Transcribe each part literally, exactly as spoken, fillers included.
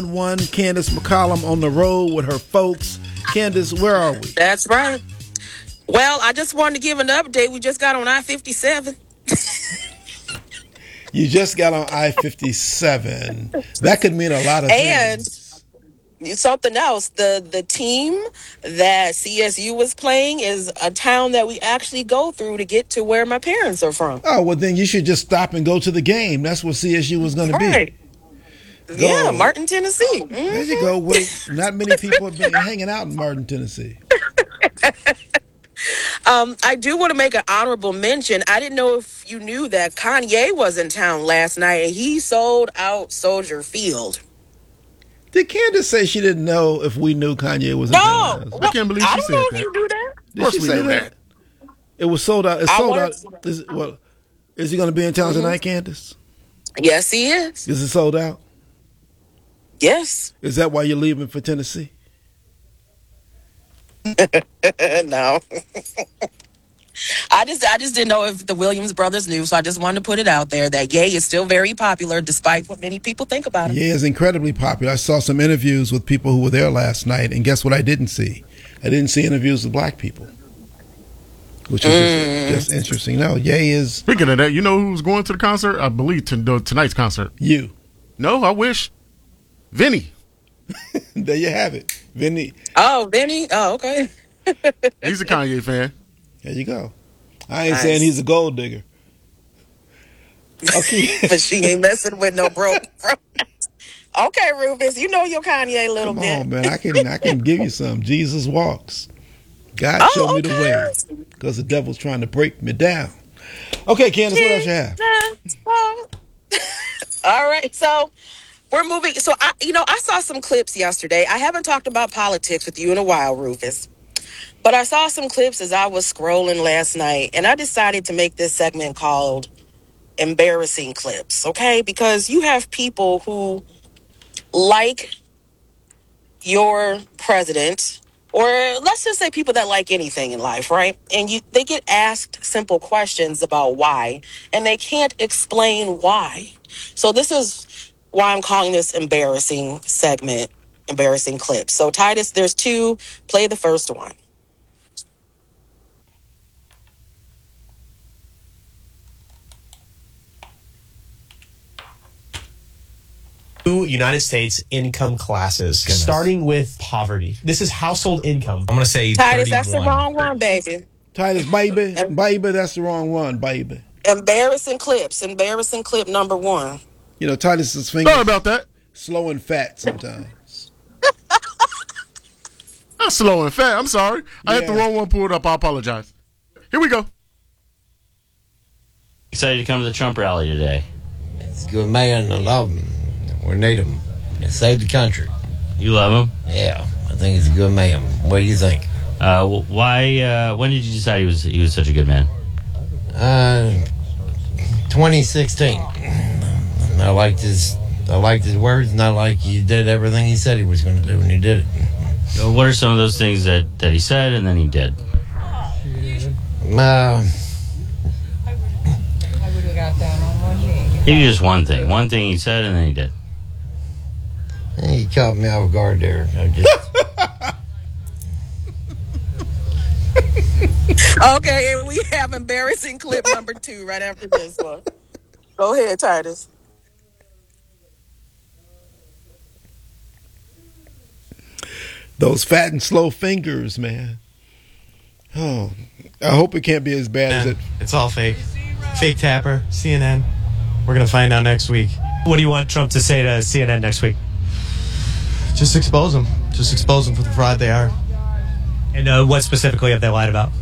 One, Candace McCollum on the road with her folks. Candace, where are we? That's right. Well, I just wanted to give an update. We just got on I fifty-seven. You just got on I fifty-seven. That could mean a lot of And things. something else, the the team that C S U was playing is a town that we actually go through to get to where my parents are from. Oh, well, then you should just stop and go to the game. That's what C S U was going to Right. be. Yeah, Go. Martin, Tennessee. There Mhm. you go. Wait, not many people have been hanging out in Martin, Tennessee. Um, I do want to make an honorable mention. I didn't know if you knew that Kanye was in town last night and he sold out Soldier Field. Did Candace say she didn't know if we knew Kanye was in No, town? well, I can't believe I she don't said know if that. you do that. Did she we say knew that? that. It was sold out. It's I sold wanted out. Is, well, is he going to be in town tonight, Candace? Yes, he is. Is it sold out? Yes. Is that why you're leaving for Tennessee? No. I just I just didn't know if the Williams brothers knew, so I just wanted to put it out there that Ye is still very popular despite what many people think about him. Yeah, it's incredibly popular. I saw some interviews with people who were there last night, and guess what I didn't see? I didn't see interviews with black people, which is Mm. just, just interesting. No, Ye is Speaking of that, you know who's going to the concert? I believe to, the, tonight's concert. you. No, I wish. Vinny. There you have it. Vinny, Oh, Benny? Oh, okay. He's a Kanye fan. there you go. I ain't Nice. saying he's a gold digger. Okay. But she ain't messing with no broke. Okay, Rufus, you know your Kanye a little Come bit. on, man. I can I can give you some. Jesus walks. God Oh, showed me the okay. way because the devil's trying to break me down. Okay, Candace, what else you have? All right, so we're moving. So I, you know, I saw some clips yesterday. I haven't talked about politics with you in a while, Rufus, but I saw some clips as I was scrolling last night, and I decided to make this segment called "Embarrassing Clips." Okay, because you have people who like your president, or let's just say people that like anything in life, right? And you they get asked simple questions about why, and they can't explain why. So this is why I'm calling this embarrassing segment, embarrassing clips. So Titus, there's two. Play the first one. Two United States income classes, Goodness. starting with poverty. This is household income. I'm going to say Titus, that's the thirty-one. wrong one, baby. Titus, baby, baby, that's the wrong one, baby. Embarrassing clips. Embarrassing clip number one. You know, Titus's fingers Sorry about that. slow and fat sometimes. I'm slow and fat. I'm sorry. I had the Yeah. wrong one pulled up. I apologize. Here we go. Excited to come to the Trump rally today. He's a good man. I love him. We need him. He saved the country. You love him? Yeah, I think he's a good man. What do you think? Uh, wh- why? Uh, when did you decide he was he was such a good man? Uh, twenty sixteen. I liked his. I liked his words, and I like he did everything he said he was going to do, and he did it. Uh, What are some of those things that, that he said and then he did? Uh, Give you just one thing. One thing he said and then he did. he caught me off guard there. I just. Okay, and we have embarrassing clip number two right after this one. Go ahead, Titus. Those fat and slow fingers, man. Oh, I hope it can't be as bad as Yeah, it. it's all fake. Fake tapper, C N N. We're going to find out next week. What do you want Trump to say to C N N next week? Just expose them. Just expose them for the fraud they are. And uh, what specifically have they lied about?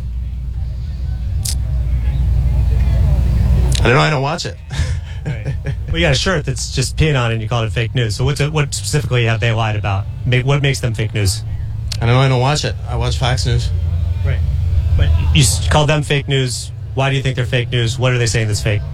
I don't know. I don't watch it. Right. Well, you got a shirt that's just peeing on it and you call it fake news. So what's it, what specifically have they lied about? Make, what makes them fake news? I don't know. I don't watch it. I watch Fox News. Right. But you s- call them fake news. Why do you think they're fake news? What are they saying that's fake?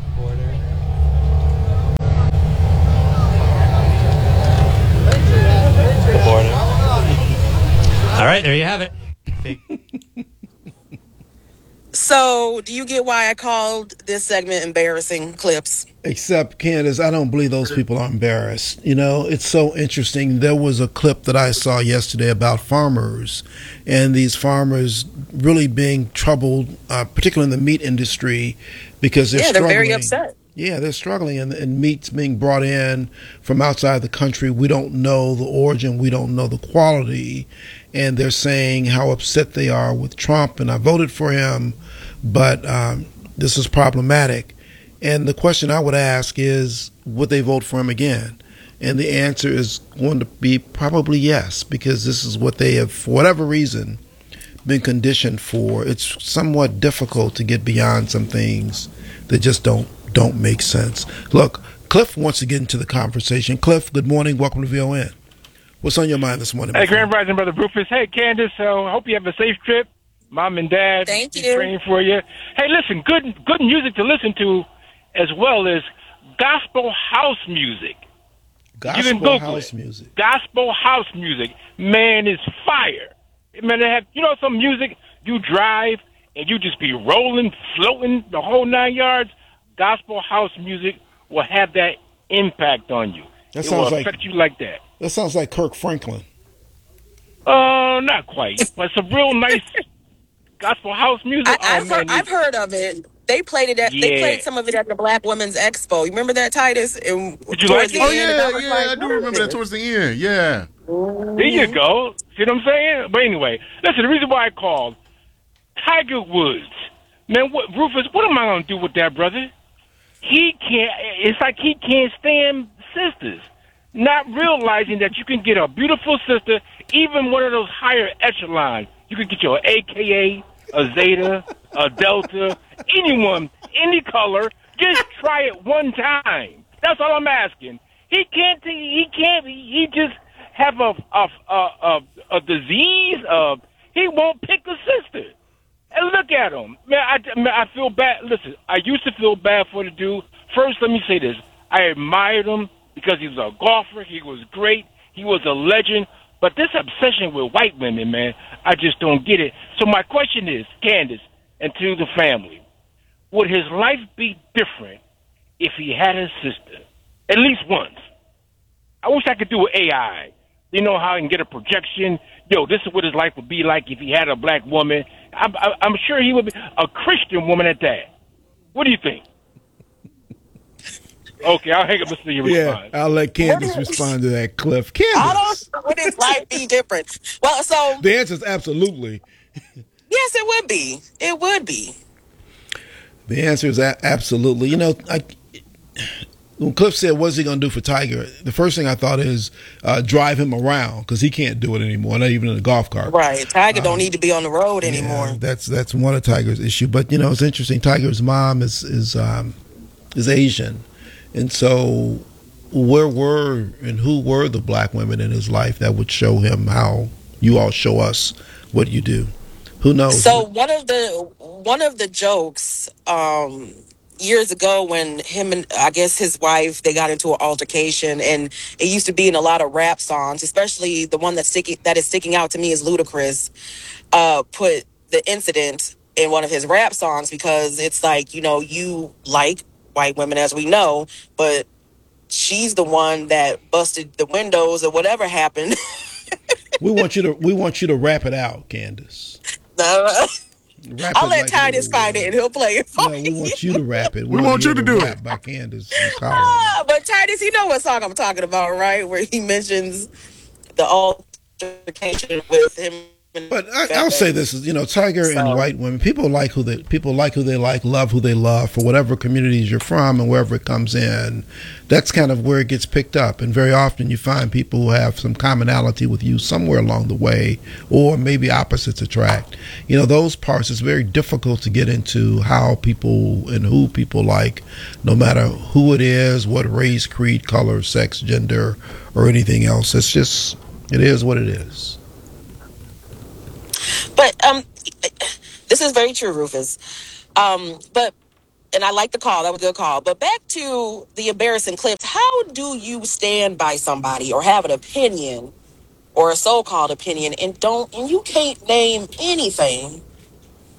All right, there you have it. Fake. So, do you get why I called this segment embarrassing clips? Except, Candace, I don't believe those people are embarrassed. You know, it's so interesting. There was a clip that I saw yesterday about farmers, and these farmers really being troubled, uh, particularly in the meat industry, because they're Yeah, they're struggling. very upset. Yeah, they're struggling, and, and meat's being brought in from outside the country. We don't know the origin, we don't know the quality, and they're saying how upset they are with Trump. And I voted for him, but um, this is problematic. And the question I would ask is, would they vote for him again? And the answer is going to be probably yes, because this is what they have, for whatever reason, been conditioned for. It's somewhat difficult to get beyond some things that just don't don't make sense. Look, Cliff wants to get into the conversation. Cliff, good morning. Welcome to V O N. What's on your mind this morning? Hey, Grand Rising, Brother Rufus. Hey, Candace. So, hope you have a safe trip. Mom and Dad, Thank be you. praying for you. Hey, listen, good good music to listen to, as well as gospel house music. Gospel you can Google house it. music. Gospel house music, man, is fire. Man, they have, you know, some music you drive and you just be rolling, floating the whole nine yards. Gospel house music will have that impact on you. That it sounds will like affect you like that. That sounds like Kirk Franklin. Uh, not quite, but it's a real nice gospel house music. I, oh, I've, man, heard, I've heard of it. They played it. At, Yeah. They played some of it at the Black Women's Expo. You remember that, Titus? And Did you towards like the it? Oh end, and yeah, was yeah, like, I do what is remember that this? towards the end. Yeah. There you go. See what I'm saying? But anyway, listen, the reason why I called, Tiger Woods. Man, what, Rufus, what am I going to do with that, brother? He can't, it's like he can't stand sisters. Not realizing that you can get a beautiful sister, even one of those higher echelon. You can get your A K A, a Zeta, a Delta, anyone, any color. Just try it one time. That's all I'm asking. He can't, he can't, he just have a, a, a, a, a disease of, he won't pick a sister. And look at him. Man, I, man, I feel bad. Listen, I used to feel bad for the dude. First, let me say this. I admired him because he was a golfer. He was great. He was a legend. But this obsession with white women, man, I just don't get it. So my question is, Candace, and to the family, would his life be different if he had a sister? At least once. I wish I could do A I. You know how I can get a projection? Yo, this is what his life would be like if he had a black woman. I'm, I'm sure he would be a Christian woman at that. What do you think? Okay, I'll hang up and see your Yeah, response. I'll let Candace respond to that, Cliff. I Candace. don't. Would his life be different? Well, so The answer is absolutely. yes, it would be. It would be. The answer is a- absolutely. You know, I, when Cliff said, what's he going to do for Tiger? The first thing I thought is uh, drive him around, because he can't do it anymore, not even in a golf cart. Right. Tiger don't need to be on the road anymore. Yeah, that's that's one of Tiger's issue. But, you know, it's interesting. Tiger's mom is is um, is Asian. And so where were and who were the black women in his life that would show him how you all show us what you do? Who knows? So one of the one of the jokes um, years ago when him and I guess his wife, they got into an altercation, and it used to be in a lot of rap songs, especially the one that's sticking that is sticking out to me is Ludacris. Uh, put the incident in one of his rap songs because it's like, you know, you like white women, as we know, but she's the one that busted the windows or whatever happened. we want you to we want you to rap it out, Candace. Rap I'll it let like Titus little, find it and he'll play it for No, me. we want you to rap it. We want hear you to the do rap it. by Candace and Colin. Ah, but Titus, you know what song I'm talking about, right? Where he mentions the altercation with him. And But I, I'll say this is, you know, Tiger So- and white women. People like who they people like who they like, love who they love for whatever communities you're from and wherever it comes in. That's kind of where it gets picked up. And very often you find people who have some commonality with you somewhere along the way, or maybe opposites attract. You know, those parts. It's very difficult to get into how people and who people like, no matter who it is, what race, creed, color, sex, gender, or anything else. It's just it is what it is. But um, this is very true, Rufus. Um, but and I like the call. That was a good call. But back to the embarrassing clips. How do you stand by somebody or have an opinion or a so-called opinion and don't and you can't name anything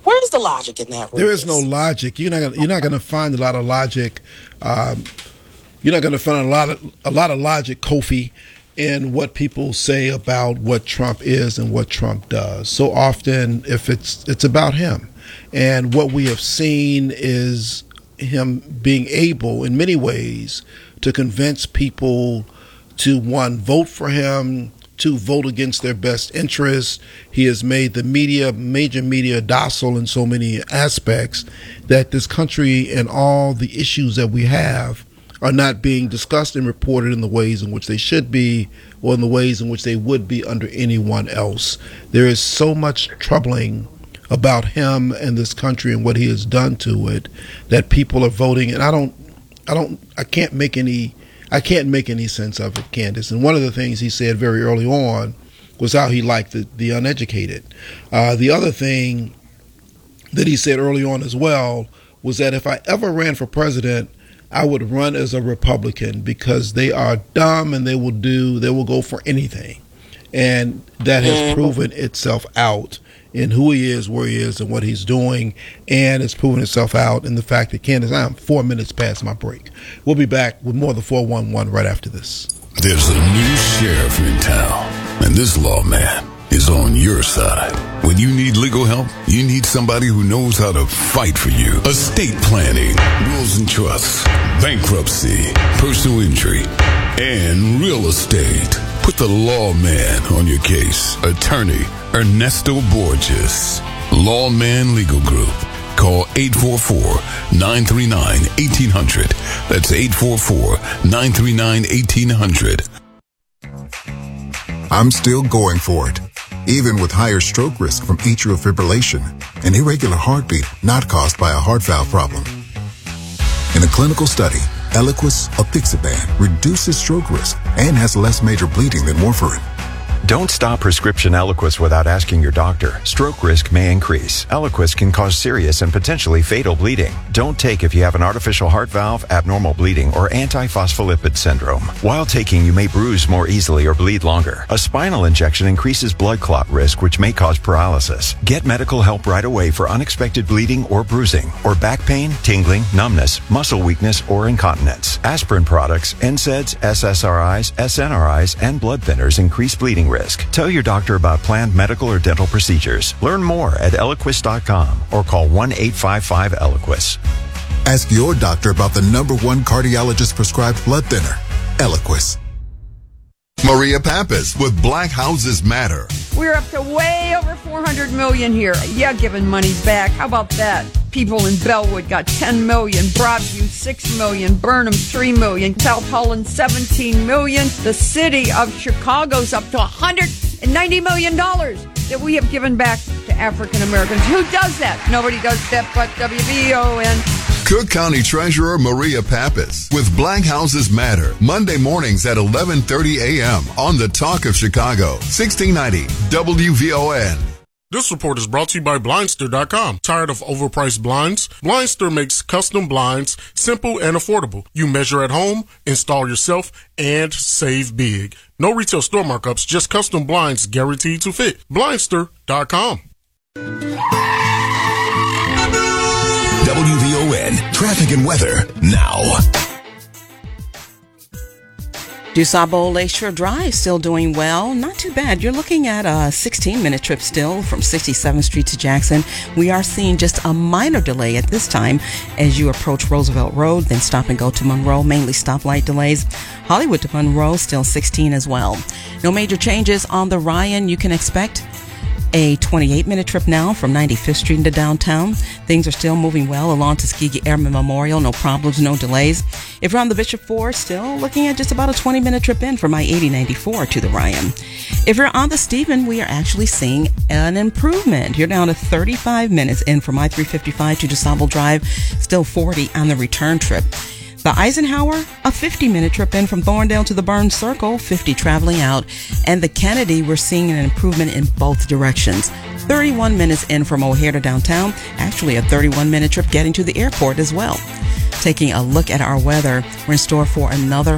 Where's the logic in that? There is no logic. You're not gonna, you're not going to find a lot of logic. Um, you're not going to find a lot of a lot of logic, Kofi, in what people say about what Trump is and what Trump does. So often, if it's it's about him, and what we have seen is him being able, in many ways, to convince people to, one, vote for him, to vote against their best interests. He has made the media, major media, docile in so many aspects that this country and all the issues that we have are not being discussed and reported in the ways in which they should be, or in the ways in which they would be under anyone else. There is so much troubling about him and this country and what he has done to it that people are voting, and I don't, I don't, I can't make any, I can't make any sense of it, Candace. And one of the things he said very early on was how he liked the, the uneducated. Uh, the other thing that he said early on as well was that if I ever ran for president, I would run as a Republican because they are dumb and they will do, they will go for anything. And that has proven itself out in who he is, where he is, and what he's doing. And it's proven itself out in the fact that, Candace, I'm four minutes past my break. We'll be back with more of the four one one right after this. There's a new sheriff in town, and this lawman is on your side. When you need legal help, you need somebody who knows how to fight for you. Estate planning, wills and trusts, bankruptcy, personal injury, and real estate. Put the lawman on your case. Attorney Ernesto Borges. Lawman Legal Group. Call eight four four, nine three nine, one eight hundred. That's eight four four, nine three nine, one eight hundred. I'm still going for it, even with higher stroke risk from atrial fibrillation, an irregular heartbeat not caused by a heart valve problem. In a clinical study, Eliquis apixaban reduces stroke risk and has less major bleeding than warfarin. Don't stop prescription Eliquis without asking your doctor. Stroke risk may increase. Eliquis can cause serious and potentially fatal bleeding. Don't take if you have an artificial heart valve, abnormal bleeding, or antiphospholipid syndrome. While taking, you may bruise more easily or bleed longer. A spinal injection increases blood clot risk, which may cause paralysis. Get medical help right away for unexpected bleeding or bruising, or back pain, tingling, numbness, muscle weakness, or incontinence. Aspirin products, N SAIDs, S S R Is, S N R Is, and blood thinners increase bleeding risk. Tell your doctor about planned medical or dental procedures. Learn more at Eliquis dot com or call one eight five five Eliquis. Ask your doctor about the number one cardiologist prescribed blood thinner, Eliquis. Maria Pappas with Black Houses Matter. We're up to way over four hundred million here. Yeah, giving money back. How about that? People in Bellwood got ten million, Broadview six million, Burnham three million, South Holland seventeen million. The city of Chicago's up to one hundred ninety million dollars that we have given back to African Americans. Who does that? Nobody does that but W V O N. Cook County Treasurer Maria Pappas with Black Houses Matter, Monday mornings at eleven thirty a.m. on the Talk of Chicago, sixteen ninety W V O N. This report is brought to you by Blindster dot com. Tired of overpriced blinds? Blindster makes custom blinds simple and affordable. You measure at home, install yourself, and save big. No retail store markups, just custom blinds guaranteed to fit. Blindster dot com. W V O N Traffic and Weather now. DuSable Lakeshore Drive still doing well. Not too bad. You're looking at a sixteen-minute trip still from sixty-seventh Street to Jackson. We are seeing just a minor delay at this time as you approach Roosevelt Road, then stop and go to Monroe, mainly stoplight delays. Hollywood to Monroe, still sixteen as well. No major changes on the Ryan. You can expect a twenty-eight-minute trip now from ninety-fifth Street into downtown. Things are still moving well along Tuskegee Airmen Memorial. No problems, no delays. If you're on the Bishop four, still looking at just about a twenty-minute trip in from I eighty ninety-four to the Ryan. If you're on the Stephen, we are actually seeing an improvement. You're down to thirty-five minutes in from I three fifty-five to DuSable Drive. Still forty on the return trip. The Eisenhower, a fifty-minute trip in from Thorndale to the Burns Circle, fifty traveling out. And the Kennedy, we're seeing an improvement in both directions. thirty-one minutes in from O'Hare to downtown, actually a thirty-one-minute trip getting to the airport as well. Taking a look at our weather, we're in store for another